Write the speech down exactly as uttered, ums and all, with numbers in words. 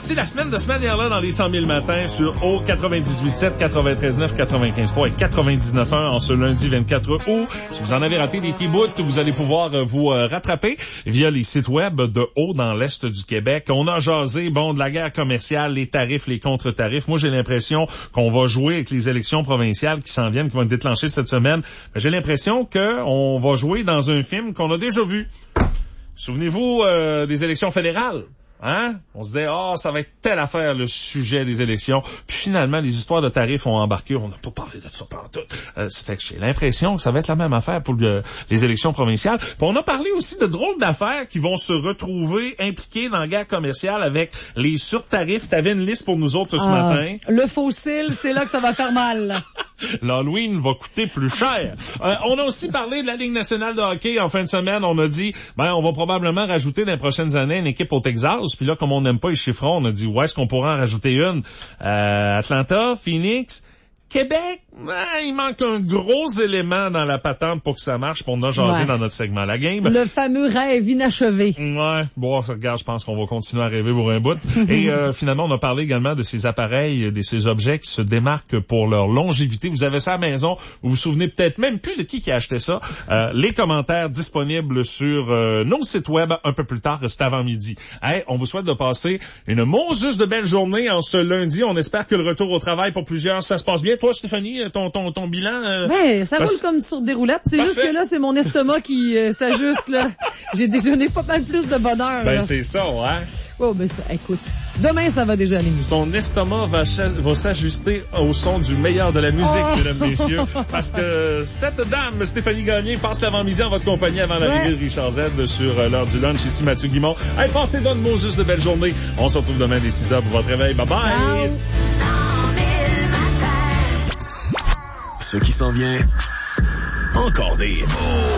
parti la semaine de ce manière-là dans les cent mille matins sur O quatre-vingt-dix-huit sept, quatre-vingt-treize neuf, quatre-vingt-quinze trois et quatre-vingt-dix-neuf un en ce lundi vingt-quatre août. Si vous en avez raté des petits bouts, vous allez pouvoir vous euh, rattraper via les sites web de O dans l'Est du Québec. On a jasé, bon, de la guerre commerciale, les tarifs, les contre-tarifs. Moi, j'ai l'impression qu'on va jouer avec les élections provinciales qui s'en viennent, qui vont être déclenchées cette semaine. J'ai l'impression qu'on va jouer dans un film qu'on a déjà vu. Souvenez-vous euh, des élections fédérales. Hein? On se disait, ah, oh, ça va être telle affaire, le sujet des élections. Puis finalement, les histoires de tarifs ont embarqué. On n'a pas parlé de ça pendant tout. Euh, ça fait que j'ai l'impression que ça va être la même affaire pour le, les élections provinciales. Puis on a parlé aussi de drôles d'affaires qui vont se retrouver impliquées dans la guerre commerciale avec les surtarifs. T'avais une liste pour nous autres ce ah, matin. Le fossile, c'est là que ça va faire mal. L'Halloween va coûter plus cher. Euh, on a aussi parlé de la Ligue nationale de hockey en fin de semaine. On a dit, ben, on va probablement rajouter dans les prochaines années une équipe au Texas. Puis là, comme on n'aime pas les chiffrons, on a dit, où est-ce qu'on pourra en rajouter une? Euh, Atlanta, Phoenix, Québec, ben, il manque un gros élément dans la patente pour que ça marche, pour nous jaser ouais. dans notre segment La Game. Le fameux rêve inachevé. Ouais, bon, regarde, je pense qu'on va continuer à rêver pour un bout. Et euh, finalement, on a parlé également de ces appareils, de ces objets qui se démarquent pour leur longévité. Vous avez ça à la maison, vous vous souvenez peut-être même plus de qui qui a acheté ça. Euh, les commentaires disponibles sur euh, nos sites web un peu plus tard, c'est avant midi. Hey, on vous souhaite de passer une Moses de belle journée en ce lundi. On espère que le retour au travail pour plusieurs, ça se passe bien. Toi, Stéphanie, ton ton ton bilan euh, ben, ça parce... roule comme sur des roulettes. C'est juste que là, c'est mon estomac qui euh, s'ajuste là. J'ai déjeuné pas mal plus de bonheur. Ben là. c'est ça, hein. Oh, ben ça, écoute, demain ça va déjà aller mieux. Son estomac va, va s'ajuster au son du meilleur de la musique, oh! mesdames, messieurs, parce que cette dame, Stéphanie Gagné, passe l'avant-midi en votre compagnie avant l'arrivée ouais. de Richard Z sur euh, l'heure du lunch. Ici Mathieu Guimond. Allez, passez bonne Moses de belle journée. On se retrouve demain dès six heures pour votre réveil. Bye bye. Ciao. Ce qui s'en vient, encore des